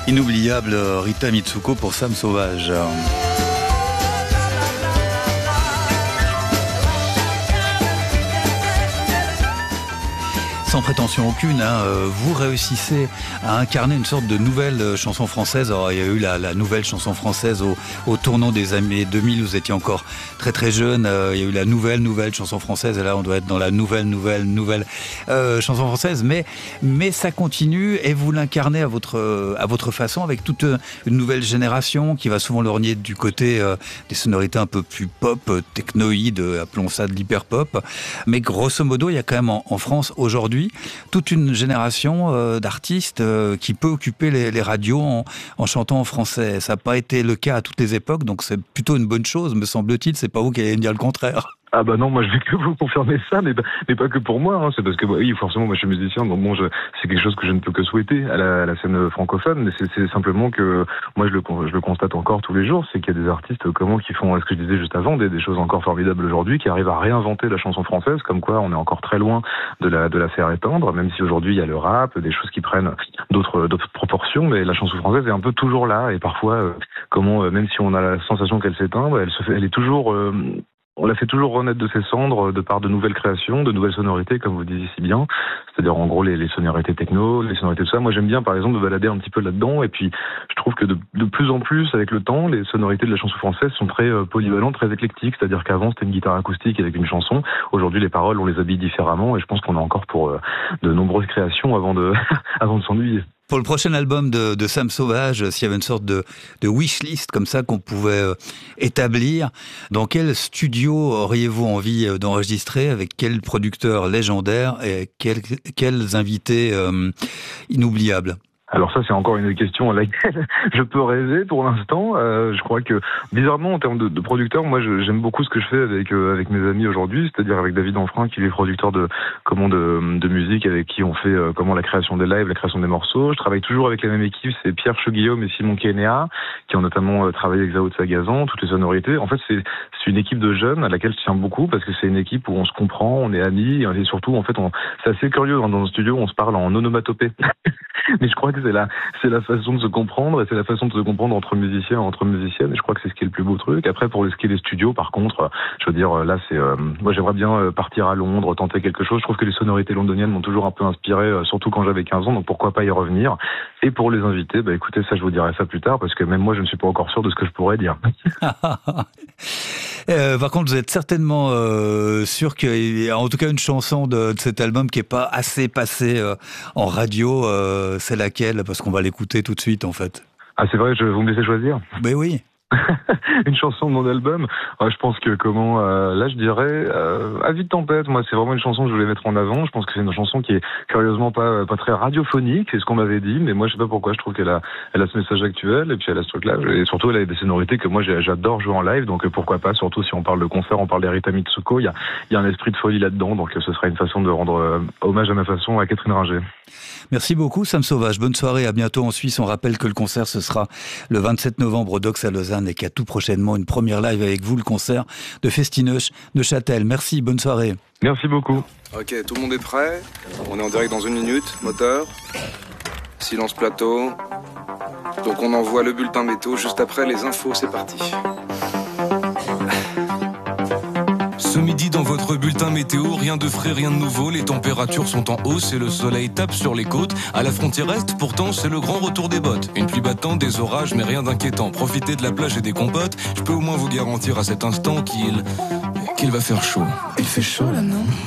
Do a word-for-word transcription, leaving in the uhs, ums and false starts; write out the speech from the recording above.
Inoubliable Rita Mitsuko pour Sam Sauvage. Sans prétention aucune, hein, vous réussissez à incarner une sorte de nouvelle chanson française. Alors, il y a eu la, la nouvelle chanson française au, au tournant des années deux mille, vous étiez encore très très jeune. Euh, il y a eu la nouvelle nouvelle chanson française, et là on doit être dans la nouvelle nouvelle nouvelle euh, chanson française. Mais mais ça continue et vous l'incarnez à votre à votre façon, avec toute une nouvelle génération qui va souvent lorgner du côté euh, des sonorités un peu plus pop, technoïdes, appelons ça de l'hyper pop. Mais grosso modo, il y a quand même en, en France aujourd'hui toute une génération euh, d'artistes euh, qui peut occuper les, les radios en, en chantant en français. Ça n'a pas été le cas à toutes les époques, donc c'est plutôt une bonne chose, me semble-t-il. C'est pas vous qui allez me dire le contraire. Ah bah non, moi je vais que vous confirmer ça, mais, mais pas que pour moi, hein. C'est parce que bah, oui, forcément moi je suis musicien, donc bon, je, c'est quelque chose que je ne peux que souhaiter à la, à la scène francophone, mais c'est, c'est simplement que moi je le, je le constate encore tous les jours, c'est qu'il y a des artistes comment qui font, ce que je disais juste avant, des, des choses encore formidables aujourd'hui, qui arrivent à réinventer la chanson française, comme quoi on est encore très loin de la, de la faire éteindre, même si aujourd'hui il y a le rap, des choses qui prennent d'autres, d'autres proportions, mais la chanson française est un peu toujours là, et parfois, euh, comment, euh, même si on a la sensation qu'elle s'éteint, bah, elle se fait, elle est toujours, euh, on la fait toujours renaître de ses cendres de par de nouvelles créations, de nouvelles sonorités, comme vous disiez si bien. C'est-à-dire, en gros, les, les sonorités techno, les sonorités de ça. Moi, j'aime bien, par exemple, me balader un petit peu là-dedans. Et puis, je trouve que de, de plus en plus, avec le temps, les sonorités de la chanson française sont très euh, polyvalentes, très éclectiques. C'est-à-dire qu'avant, c'était une guitare acoustique avec une chanson. Aujourd'hui, les paroles, on les habille différemment. Et je pense qu'on a encore pour euh, de nombreuses créations avant de, avant de s'ennuyer. Pour le prochain album de, de Sam Sauvage, s'il y avait une sorte de, de wishlist comme ça qu'on pouvait euh, établir, dans quel studio auriez-vous envie euh, d'enregistrer, avec quel producteur légendaire et quel, quels invités euh, inoubliables? Alors ça, c'est encore une question à laquelle je peux rêver pour l'instant. Euh, je crois que, bizarrement, en termes de, de producteurs, moi, je, j'aime beaucoup ce que je fais avec euh, avec mes amis aujourd'hui, c'est-à-dire avec David Enfrein, qui est producteur de comment de, de musique, avec qui on fait euh, comment la création des lives, la création des morceaux. Je travaille toujours avec la même équipe, c'est Pierre Cheguillaume et Simon Kénéa, qui ont notamment euh, travaillé avec Zao de Sagazan, toutes les sonorités. En fait, c'est c'est une équipe de jeunes à laquelle je tiens beaucoup, parce que c'est une équipe où on se comprend, on est amis, et surtout, en fait, on, c'est assez curieux, dans le studio, on se parle en onomatopée. Mais je crois que c'est la, c'est la façon de se comprendre, et c'est la façon de se comprendre entre musiciens, entre musiciennes, et je crois que c'est ce qui est le plus beau truc. Après, pour ce qui est des studios, par contre, je veux dire, là, c'est, euh, moi, j'aimerais bien partir à Londres, tenter quelque chose. Je trouve que les sonorités londoniennes m'ont toujours un peu inspiré, surtout quand j'avais quinze ans, donc pourquoi pas y revenir. Et pour les invités, bah, écoutez, ça, je vous dirai ça plus tard, parce que même moi, je ne suis pas encore sûr de ce que je pourrais dire. Euh, par contre, vous êtes certainement euh, sûr qu'il y a en tout cas une chanson de, de cet album qui n'est pas assez passée euh, en radio. Euh, c'est laquelle? Parce qu'on va l'écouter tout de suite, en fait. Ah, c'est vrai, je, vous me laissez choisir? Ben oui. Une chanson de mon album. Euh, je pense que comment euh, là je dirais euh, Avis de tempête. Moi, c'est vraiment une chanson que je voulais mettre en avant. Je pense que c'est une chanson qui est curieusement pas pas très radiophonique, c'est ce qu'on m'avait dit, mais moi je sais pas pourquoi, je trouve qu'elle a elle a ce message actuel, et puis elle a ce truc là, et surtout elle a des sonorités que moi j'adore jouer en live, donc pourquoi pas, surtout si on parle de concert, on parle d'Erita Mitsuko, il y a il y a un esprit de folie là-dedans, donc ce sera une façon de rendre euh, hommage à ma façon à Catherine Ringer. Merci beaucoup Sam Sauvage, bonne soirée, à bientôt en Suisse. On rappelle que le concert ce sera le vingt-sept novembre au Docks à Lausanne, et qu'il y a tout prochainement une première live avec vous, le concert de Festinoche de Châtel. Merci, bonne soirée. Merci beaucoup. Ok, tout le monde est prêt? On est en direct dans une minute, moteur, silence plateau. Donc on envoie le bulletin météo juste après les infos, c'est parti. Ce midi dans votre bulletin météo, rien de frais, rien de nouveau, les températures sont en hausse et le soleil tape sur les côtes. À la frontière est, pourtant, c'est le grand retour des bottes. Une pluie battante, des orages, mais rien d'inquiétant. Profitez de la plage et des compotes, je peux au moins vous garantir à cet instant qu'il... qu'il va faire chaud. Il fait chaud là, non ?